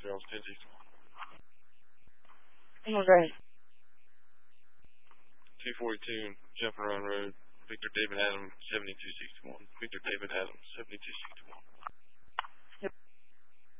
Charles 1061. Okay. 242 Jump Run Road, Victor David Adams 7261. Victor David Adams 7261.